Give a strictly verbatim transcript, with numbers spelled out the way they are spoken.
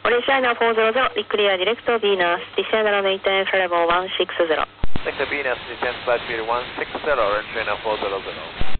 Police Liner four zero zero, declare direct Venus, descend on maintain level one six zero. Sector Venus, descend flight speed one six zero, Orange Liner four zero zero.